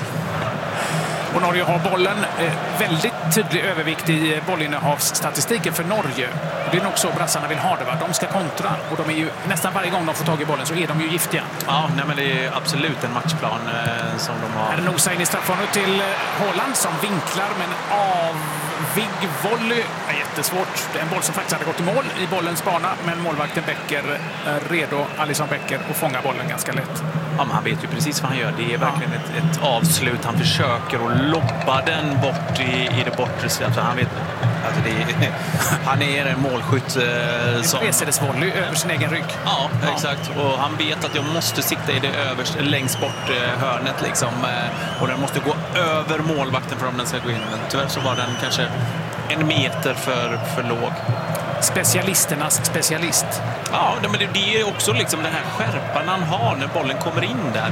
Och Norge har bollen. Väldigt tydlig övervikt i bollinnehavsstatistiken för Norge. Det är nog så brassarna vill ha det. Va? De ska kontra. Och de är ju, nästan varje gång de får tag i bollen så är de ju giftiga. Ja, nej, men det är absolut en matchplan som de har. Här är Nosa in i straffområdet till Haaland som vinklar med en avig volley. Det är jättesvårt. Det är en boll som faktiskt hade gått i mål i bollens bana. Men målvakten Becker är redo, Alisson Becker, att fånga bollen ganska lätt. Ja, men han vet ju precis vad han gör. Det är verkligen ett avslut. Han försöker att lobba den bort i det bortre. Alltså, han vet, alltså han är en målskytt som... Resedes volley över sin egen rygg. Ja, exakt. Och han vet att jag måste sitta i det längst bort hörnet liksom. Och den måste gå över målvakten för om den ska gå in. Men tyvärr så var den kanske en meter för låg. Specialisternas specialist. Ja, men det är också liksom den här skärpan han har när bollen kommer in där.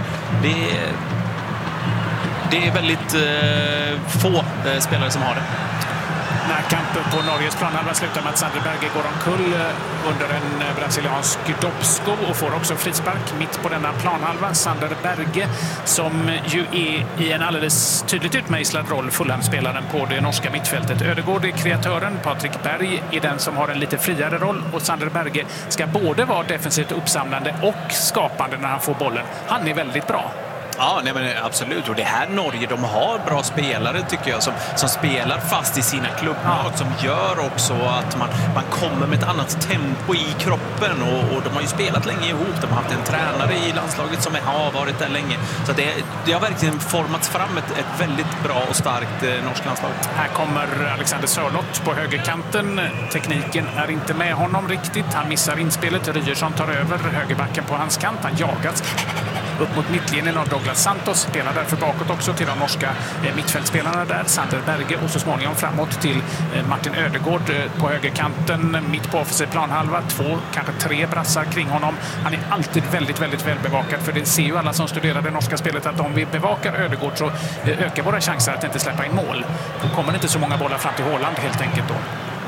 Det är väldigt få spelare som har det. Närkampen på Norges planhalva slutar med att Sander Berge går omkull under en brasiliansk doppsko och får också frispark mitt på denna planhalva. Sander Berge som ju är i en alldeles tydligt utmejslad roll, Fulham-spelaren på det norska mittfältet. Ödegård är kreatören, Patrik Berg är den som har en lite friare roll och Sander Berge ska både vara defensivt uppsamlande och skapande när han får bollen. Han är väldigt bra. Ja, nej, men absolut. Och det här Norge, de har bra spelare tycker jag som spelar fast i sina klubblag, som gör också att man kommer med ett annat tempo i kroppen och de har ju spelat länge ihop. De har haft en tränare i landslaget som har varit där länge. Så det har verkligen formats fram ett väldigt bra och starkt norskt landslag. Här kommer Alexander Sörloth på högerkanten. Tekniken är inte med honom riktigt. Han missar inspelet. Ryerson tar över högerbacken på hans kant. Han jagas upp mot mittlinjen av Douglas Santos. Spelar därför bakåt också till de norska mittfältspelarna där. Sander Berge och så småningom framåt till Martin Ödegård på högerkanten. Mitt på offensiv planhalva. 2, kanske 3 brassar kring honom. Han är alltid väldigt, väldigt välbevakad. För det ser ju alla som studerar det norska spelet att om vi bevakar Ödegård så ökar våra chanser att inte släppa in mål. Då kommer det inte så många bollar fram till Haaland helt enkelt då.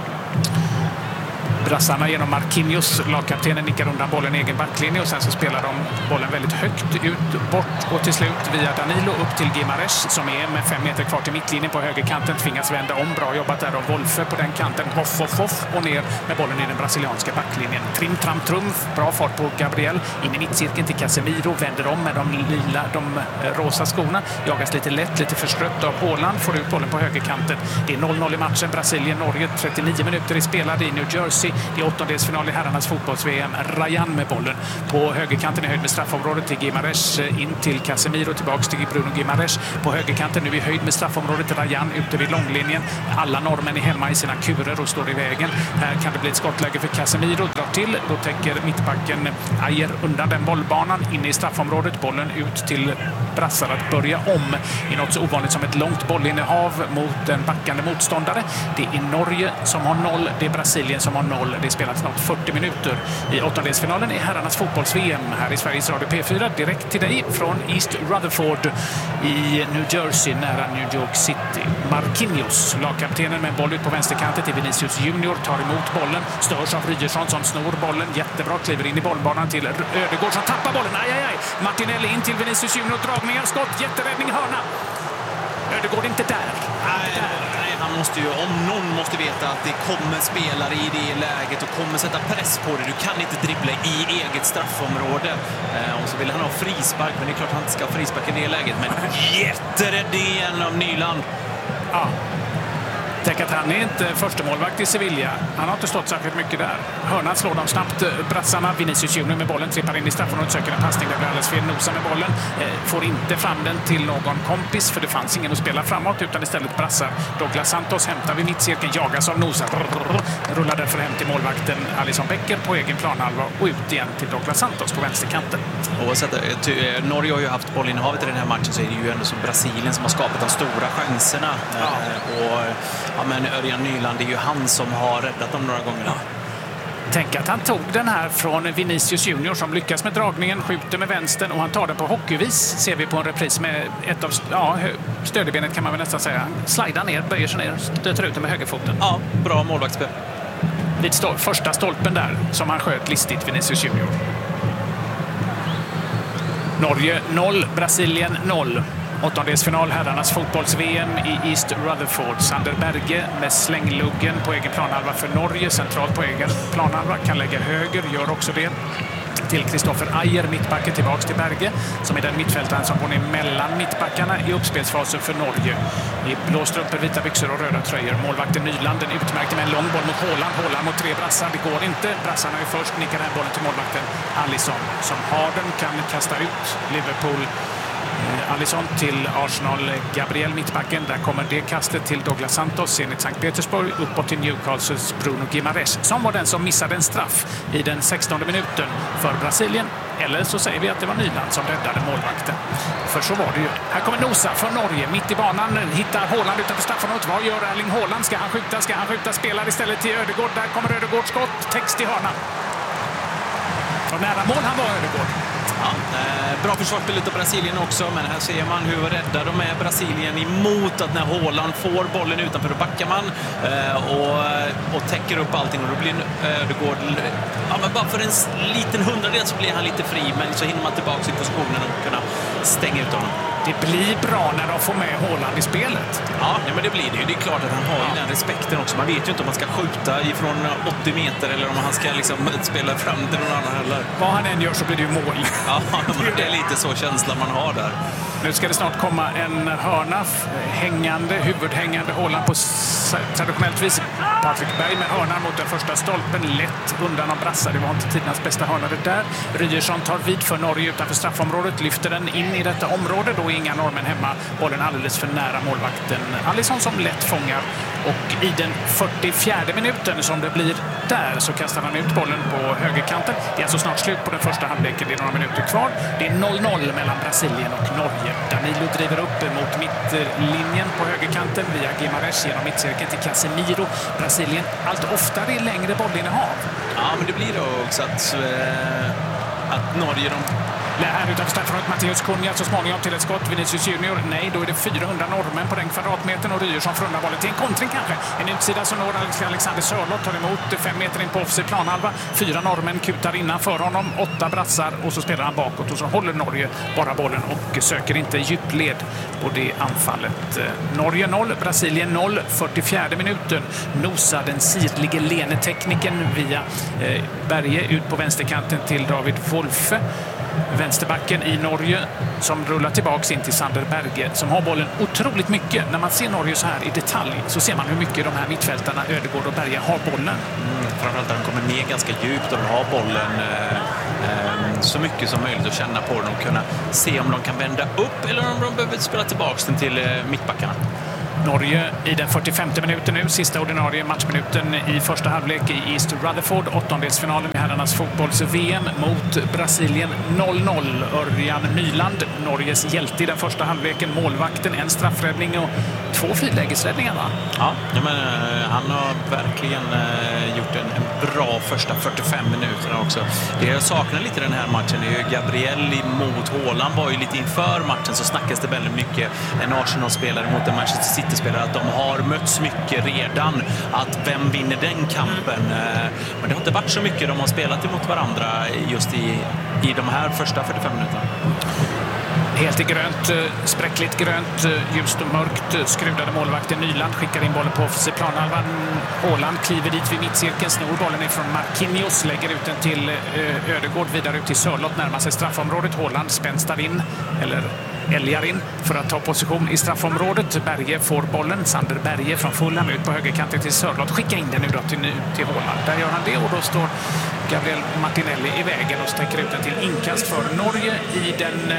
Brassarna genom Marquinhos, lagkaptenen, nickar undan bollen i egen backlinje och sen så spelar de bollen väldigt högt ut, bort och till slut via Danilo upp till Gimares som är med 5 meter kvar till mittlinjen på högerkanten, tvingas vända om. Bra jobbat där av Wolfe på den kanten. Hoff och ner med bollen i den brasilianska backlinjen. Trim, tram, trumf. Bra fart på Gabriel. In i mittcirkeln till Casemiro. Vänder om med de rosa skorna. Jagas lite lätt, lite förstrött av Haaland. Får ut bollen på högerkanten. Det är 0-0 i matchen. Brasilien-Norge. 39 minuter i spelade i New Jersey. Det är åttondelsfinal i herrarnas fotbolls-VM. Rayan med bollen på högerkanten i höjd med straffområdet till Gimares. In till Casemiro, tillbaks till Bruno Gimares. På högerkanten nu i höjd med straffområdet. Rayan ute vid långlinjen. Alla norrmän är hemma i sina kurer och står i vägen. Här kan det bli ett skottläge för Casemiro. Drar till. Då täcker mittbacken Ajer undan den bollbanan. Inne i straffområdet. Bollen ut till brassar att börja om i något så ovanligt som ett långt bollinnehav mot en backande motståndare. Det är Norge som har 0. Det är Brasilien som har 0. Det spelas snart 40 minuter i åttondelsfinalen i herrarnas fotbolls-VM här i Sveriges Radio P4. Direkt till dig från East Rutherford i New Jersey nära New York City. Marquinhos, lagkaptenen med en boll ut på vänsterkanten till Vinicius Junior, tar emot bollen, störs av Ryerson som snor bollen. Jättebra, kliver in i bollbanan till Ödegård som tappar bollen. Aj. Martinelli in till Vinicius Junior, dragningar, skott, jätteräddning, hörna. Ödegård inte där. Nej, han måste ju, om någon måste veta att det kommer spelare i det läget och kommer sätta press på det. Du kan inte dribbla i eget straffområde. Och så vill han ha frispark, men det är klart att han inte ska ha frispark i det läget. Men jätteräddningen av Nyland. Ja. Tänk att han är inte första målvakt i Sevilla. Han har inte stått särskilt mycket där. Hörnan slår dem snabbt. Brassarna, Vinicius Junior med bollen, trippar in i straffområdet, söker en passning där blir alldeles fel. Nosa med bollen. Får inte fram den till någon kompis för det fanns ingen att spela framåt utan istället brassar. Douglas Santos hämtar vid mittcirkeln, jagas av Nosa. Rullar därför hem till målvakten Alisson Becker på egen planhalva och ut igen till Douglas Santos på vänsterkanten. Norge har ju haft bollinnehavet i den här matchen, så är det ju ändå som Brasilien som har skapat de stora chanserna. Men Örjan Nyland, det är ju han som har räddat dem några gånger. Tänk att han tog den här från Vinicius Junior som lyckas med dragningen, skjuter med vänstern och han tar den på hockeyvis. Ser vi på en repris med ett av stödbenet kan man väl nästan säga. Han slidar ner, böjer sig ner, stöter ut den med högerfoten. Ja, bra målvaktsspel. Vid första stolpen där som han sköt listigt Vinicius Junior. Norge 0, Brasilien 0. Åttondelsfinal, herrarnas fotbolls-VM i East Rutherford. Sander Berge med slängluggen på egen planhalva för Norge. Centralt på egen planhalva, kan lägga höger, gör också det. Till Kristoffer Ajer, mittbacken, tillbaks till Berge som är den mittfältaren som går ner mellan mittbackarna i uppspelsfasen för Norge. I blå strumpor, vita byxor och röda tröjor. Målvakten Nyland, den utmärkte med en lång boll mot Haaland. Haaland mot 3 brassar, det går inte. Brassarna är först, nickar den bollen till målvakten Alisson som har den, kan kasta ut Liverpool. Alisson till Arsenal, Gabriel mittbacken. Där kommer det kastet till Douglas Santos, Zenit Sankt Petersburg, uppåt till Newcastles Bruno Gimares som var den som missade en straff i den 16:e minuten för Brasilien. Eller så säger vi att det var Nyland som räddade målvakten. För så var det ju. Här kommer Nosa från Norge, mitt i banan, hittar Haaland utanför straffområdet. Vad gör Erling Haaland? Ska han skjuta? Spelar istället till Ödegård. Där kommer Ödegård, skott, text i hörna. Och nära mål han var Ödegård. Ja, bra försvarsspel av Brasilien också, men här ser man hur rädda de är Brasilien emot att när Haaland får bollen utanför då backar man och täcker upp allting och då blir Ödegård bara för en liten hundradel så blir han lite fri, men så hinner man tillbaka i positionen och kunna stänga ut honom. Det blir bra när de får med Haaland i spelet. Ja, men det blir det ju. Det är klart att han har ju den respekten också. Man vet ju inte om man ska skjuta ifrån 80 meter eller om han ska liksom spela fram till någon annan heller. Vad han än gör så blir det ju mål. Ja, det är lite så känslan man har där. Nu ska det snart komma en hörna, huvudhängande Haaland på traditionellt vis. Patrik Berg med hörnan mot den första stolpen, lätt undan av brassar. Det var inte tidernas bästa hörna det där. Ryerson tar vid för Norge utanför straffområdet, lyfter den in i detta område. Då är inga norrmän hemma. Bollen alldeles för nära målvakten Alisson som lätt fångar. Och i den 44 minuten som det blir där så kastar han ut bollen på högerkanten. Det är alltså snart slut på den första halvleken. Det är några minuter kvar. Det är 0-0 mellan Brasilien och Norge. Danilo driver upp mot mittlinjen på högerkanten via Guimarães genom mittcirkeln till Casemiro. Brasilien allt oftare i längre bollinnehav. Ja, men det blir då också att Norge här utanför straffområdet Matteus Cunha så småningom till ett skott. Vinicius Junior, nej, då är det 400 norrmän på den kvadratmetern och Ryerson frunnar bollen till en kontring kanske. En utsida som når Alexander Sörloth tar emot 5 meter in på offensiv planhalva. 4 norrmän kutar innanför honom, 8 brassar och så spelar han bakåt och så håller Norge bara bollen och söker inte djupled på det anfallet. Norge 0, Brasilien 0, 44 minuten. Nosar den sidlige lenetekniken via Berge ut på vänsterkanten till David Wolfe. Vänsterbacken i Norge som rullar tillbaks in till Sander Berge som har bollen otroligt mycket. När man ser Norge så här i detalj så ser man hur mycket de här mittfältarna Ödegård och Berge har bollen. Framförallt att de kommer ner ganska djupt och har bollen så mycket som möjligt att känna på den och kunna se om de kan vända upp eller om de behöver spela tillbaks den till mittbackarna. Norge i den 45 minuten nu, sista ordinarie matchminuten i första halvlek i East Rutherford, åttondelsfinalen i herrarnas fotbolls-VM mot Brasilien 0-0. Örjan Nyland, Norges hjälte i den första halvleken, målvakten, en straffräddning och 2 frilägesräddningar, va? Ja, men han har verkligen gjort en bra första 45 minuterna också. Det jag saknar lite i den här matchen är ju Gabriel mot Haaland var ju lite inför matchen så snackas det väldigt mycket en Arsenal-spelare mot en Manchester City-spelare att de har mötts mycket redan, att vem vinner den kampen? Men det har inte varit så mycket de har spelat emot varandra just i de här första 45 minuterna. Helt i grönt, spräckligt grönt, ljust och mörkt skrudade målvakten Nyland skickar in bollen på offensiv planhalvan. Haaland kliver dit vid mittcirkeln, snor bollen ifrån Marquinhos, lägger ut den till Ödegård, vidare ut till Sörloth, närmar sig straffområdet. Haaland spänstar in, eller älgar in för att ta position i straffområdet. Berge får bollen, Sander Berge från Fulham ut på högerkanten till Sörloth. Skicka in den nu då till Haaland. Där gör han det och då står Gabriel Martinelli i vägen och sträcker ut den till inkast för Norge i den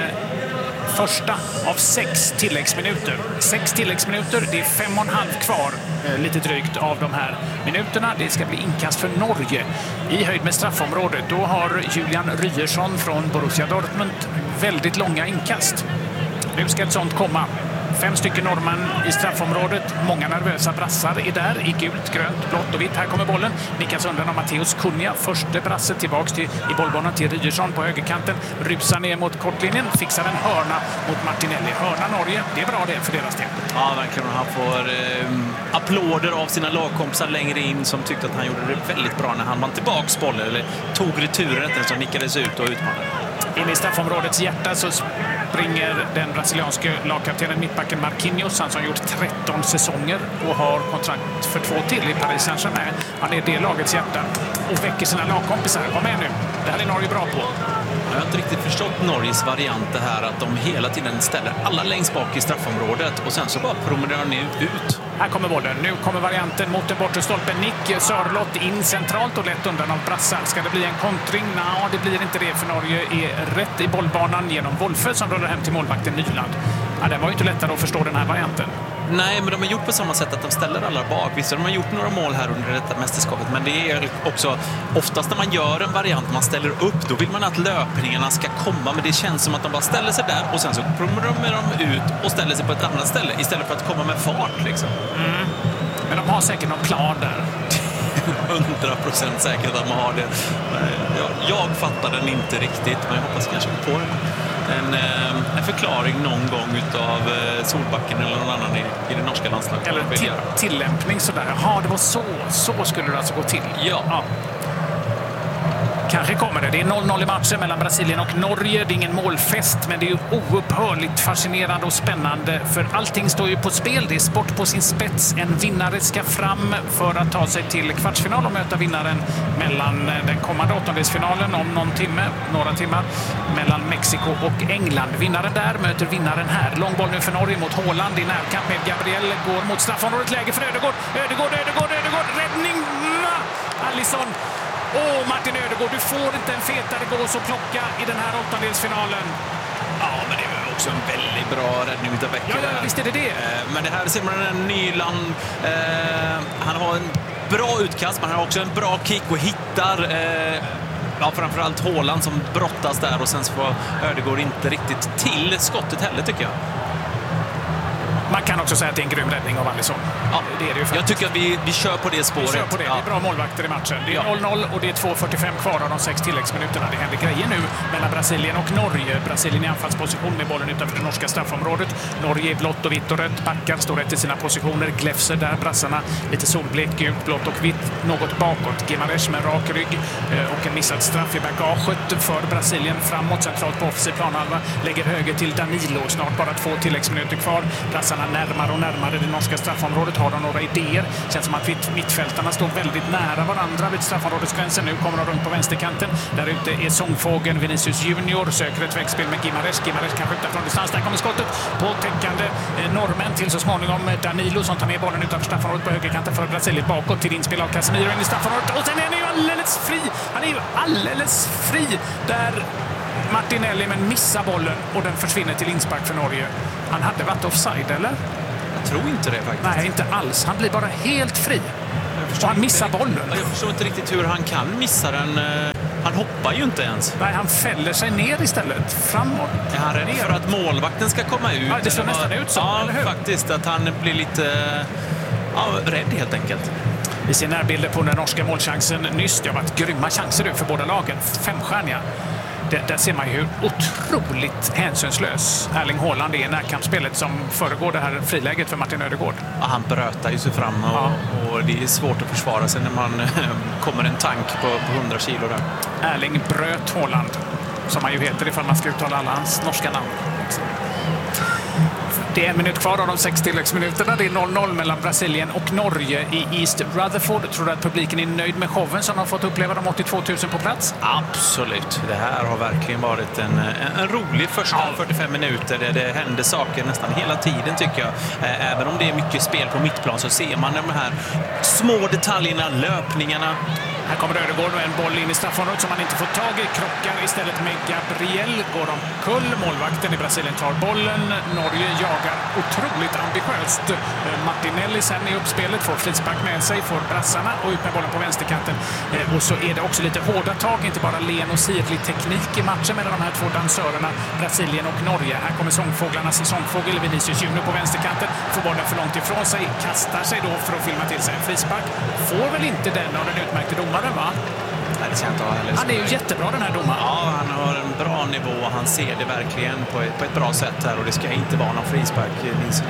första av 6 tilläggsminuter. 6 tilläggsminuter, det är 5,5 kvar lite drygt av de här minuterna. Det ska bli inkast för Norge i höjd med straffområdet. Då har Julian Ryerson från Borussia Dortmund väldigt långa inkast. Nu ska ett sånt komma. 5 stycken norrmän i straffområdet. Många nervösa brassar är där i gult, grönt, blått och vitt. Här kommer bollen. Nickas undan av Matteus Cunha. Första brasset tillbaks i bollbanan till Ryerson på högerkanten. Rusar ner mot kortlinjen. Fixar en hörna mot Martinelli. Hörna Norge. Det är bra det för deras del. Ja, verkligen. Han får applåder av sina lagkompisar längre in som tyckte att han gjorde det väldigt bra när han vann tillbaks bollen eller tog returen som nickades ut och utmanade. In i straffområdets hjärta så springer den brasilianske lagkaptenen mittbacken Marquinhos, han som gjort 13 säsonger och har kontrakt för 2 till i Paris Saint-Germain. Han är det lagets hjärta och väcker sina lagkompisar. Var med nu. Det här är Norge bra på. Jag har inte riktigt förstått Norges variant det här att de hela tiden ställer alla längst bak i straffområdet och sen så bara promenerar ni ut. Här kommer bollen. Nu kommer varianten mot den bortre stolpen. Nick Sörloth in centralt och lätt undan av brassar. Ska det bli en kontring? Nej, det blir inte det för Norge är rätt i bollbanan genom Wolfe som rullar hem till målvakten Nyland. Ja, det var ju inte lättare att förstå den här varianten. Nej, men de har gjort på samma sätt att de ställer alla bak. Visst, de har gjort några mål här under detta mästerskapet, men det är också oftast när man gör en variant, man ställer upp, då vill man att löpningarna ska komma, men det känns som att de bara ställer sig där och sen så promenerar de ut och ställer sig på ett annat ställe istället för att komma med fart liksom. Mm. Men de har säkert någon plan där. 100% säkert att man har det. Jag fattar den inte riktigt, men jag hoppas kanske på en förklaring någon gång utav Solbacken eller någon annan i det norska landslaget. Eller tillämpning sådär. Jaha, det var så skulle det alltså gå till. Ja. Kanske kommer det. Det är 0-0 i matchen mellan Brasilien och Norge. Det är ingen målfest, men det är ju oupphörligt fascinerande och spännande. För allting står ju på spel. Det är sport på sin spets. En vinnare ska fram för att ta sig till kvartsfinal och möta vinnaren mellan den kommande åttondelsfinalen om några timmar mellan Mexiko och England. Vinnaren där möter vinnaren här. Långboll nu för Norge mot Haaland i närkamp med Gabriel. Går mot straffområdet. Läge för Ödegård. Räddning! Alisson. Martin Ödegård, du får inte en fetare gås att plocka i den här åttondelsfinalen. Ja, men det är också en väldigt bra räddning utav Becker. Ja, visst är det. Men det här ser man en Nyland. Han har en bra utkast, men han har också en bra kick och hittar framförallt Haaland som brottas där, och sen så får Ödegård inte riktigt till skottet heller, tycker jag. Man kan också säga att det är en grym räddning av Alisson. Ja, det är det ju. Jag tycker att vi kör på det spåret. Vi kör på det. Ja. Det är bra målvakter i matchen. Det är 0-0 och det är 2:45 kvar av de 6 tilläggsminuterna. Det händer grejer nu mellan Brasilien och Norge. Brasilien i anfallsposition med bollen utanför det norska straffområdet. Norge i blått och vitt och rött. Backar står rätt i sina positioner. Gläfser där. Brassarna lite solblek, gult, blått och vitt. Något bakåt. Gimares med rak rygg och en missad straff i bagaget för Brasilien. Framåt centralt på offensiv planhalva. Lägger höger till Danilo. Snart bara 2 tilläggsminuter kvar. Brassarna närmare och närmare det norska straffområdet. Har de några idéer? Känns som att mittfältarna står väldigt nära varandra vid straffområdesgränsen. Nu kommer de runt på vänsterkanten. Där ute är sångfågeln Vinicius Junior. Söker ett växtspel med Gimares. Gimares kan skjuta från distans. Där kommer skottet på täckande norrmän till så småningom Danilo som tar med bollen utanför straffområdet på högerkanten för Brasilien. Bakåt till inspel av Casemiro in i straffområdet. Och sen är han ju alldeles fri. Han är ju alldeles fri där Martinelli, men missar bollen och den försvinner till inspark för Norge. Han hade varit offside, eller? Jag tror inte det faktiskt. Nej, inte alls. Han blir bara helt fri. Och han missar bollen. Jag förstår inte riktigt hur han kan missa den. Han hoppar ju inte ens. Nej, han fäller sig ner istället. Framåt. Är han rädd för att målvakten ska komma ut? Ja, det ser nästan ut så. Ja, faktiskt. Att han blir lite rädd helt enkelt. Vi ser närbilder på den norska målchansen nyss. Det har varit grymma chanser nu för båda lagen. 5-stjärniga. Där ser man ju hur otroligt hänsynslös Erling Haaland är i närkampsspelet som föregår det här friläget för Martin Ödegård. Ja, han brötar ju sig fram och det är svårt att försvara sig när man kommer en tank på 100 kilo där. Erling bröt Haaland, som han ju heter ifall man ska uttala alla hans norska namn. Det är 1 minut kvar av de 6 tilläggsminuterna. Det är 0-0 mellan Brasilien och Norge i East Rutherford. Tror du att publiken är nöjd med showen som har fått uppleva de 82 000 på plats? Absolut. Det här har verkligen varit en rolig första 45 minuter. Det händer saker nästan hela tiden, tycker jag. Även om det är mycket spel på mittplan så ser man de här små detaljerna, löpningarna. Här kommer Ödegård och en boll in i straffområdet som man inte får tag i. Krockar istället med Gabriel. Går omkull. Målvakten i Brasilien tar bollen. Norge jagar otroligt ambitiöst. Martinelli sen i uppspelet får frispark med sig. Får brassarna och ut med bollen på vänsterkanten. Och så är det också lite hårda tag. Inte bara len och sirlig teknik i matchen mellan de här 2 dansörerna. Brasilien och Norge. Här kommer sångfåglarnas sångfågel Vinicius Junior på vänsterkanten. Får bollen för långt ifrån sig. Kastar sig då för att filma till sig en frispark. Får väl inte den av den utmärkte domaren, va? Nej, det känns inte han är ju jättebra, den här domaren. Ja, han har en bra nivå. Han ser det verkligen på ett bra sätt här och det ska inte vara någon frispark. Vinicius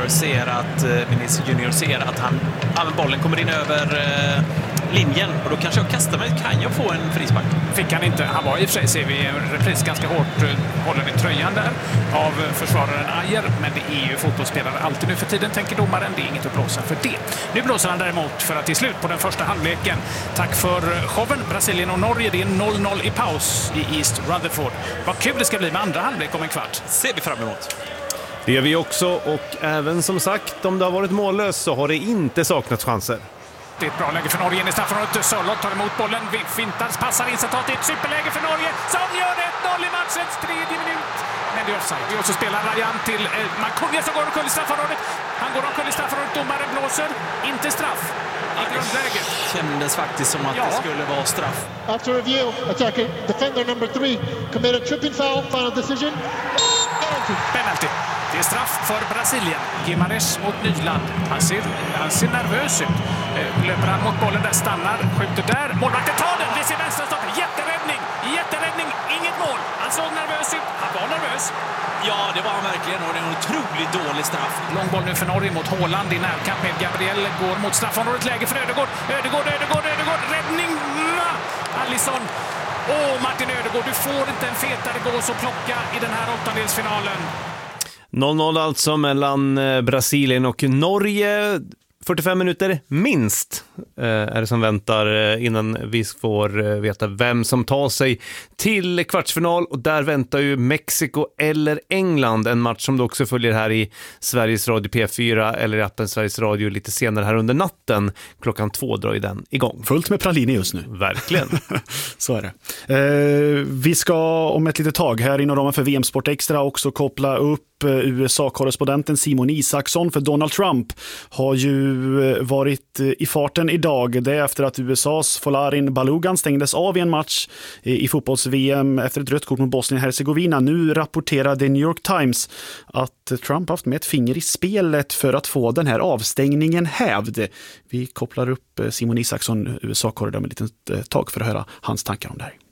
Junior ser att bollen kommer in över linjen och då kanske jag kastar mig. Kan jag få en frispark? Fick han inte. Han var i och för sig, ser vi, en repris ganska hårt hållen i tröjan där av försvararen Ajer. Men det är ju fotbollsspelare alltid nu för tiden, tänker domaren. Det är inget att blåsa för det. Nu blåser han däremot för att till slut på den första halvleken. Tack för showen. Brasilien och Norge. Det är 0-0 i paus i East Rutherford. Vad kul det ska bli med andra halvlek om en kvart. Ser vi fram emot. Det gör vi också, och även som sagt, om det har varit mållöst så har det inte saknats chanser. Det är ett bra läge för Norge in i straffområdet. Sörlott tar emot bollen. Fintas, passar in, så tar det ett superläge för Norge som gör 1-0 i matchens 3:e minut. Men det är offside. Vi också spelar Rajan till Makunia som går omkull i straffområdet. Han går omkull i straffområdet. Domaren blåser. Inte straff i grundläget. Kändes faktiskt som att det skulle vara straff. After review, attacking defender number 3 committed tripping foul. Final decision. Penalty. Det är straff för Brasilien. Gimares mot Nyland. Han ser nervös ut. Löper han mot bollen där, stannar, skjuter där. Målvakten tar den. Det ser vänsterstopp. Jätteräddning. Inget mål. Han såg nervös ut. Han var nervös. Ja, det var han verkligen, och det är en otroligt dålig straff. Långboll nu för Norge mot Haaland i närkamp med Gabriel. Går mot straffområdet. Läge för Ödegård. Räddning. Alisson. Martin Ödegård, du får inte en fetare gås att plocka i den här åttondelsfinalen. 0-0 alltså mellan Brasilien och Norge. 45 minuter minst är det som väntar innan vi får veta vem som tar sig till kvartsfinal, och där väntar ju Mexiko eller England, en match som du också följer här i Sveriges Radio P4 eller i appen Sveriges Radio lite senare här under natten. 2:00 drar ju den igång. Fullt med praliner just nu. Verkligen. Så är det. Vi ska om ett litet tag här inom ramen för VM Sport Extra också koppla upp USA-korrespondenten Simon Isaksson, för Donald Trump har ju varit i farten idag. Det är efter att USAs Folarin Balogun stängdes av i en match i fotbolls-VM efter ett rött kort mot Bosnien-Herzegovina. Nu rapporterade New York Times att Trump haft med ett finger i spelet för att få den här avstängningen hävd. Vi kopplar upp Simon Isaksson, USA-korrespondenten, med ett litet tag för att höra hans tankar om det här.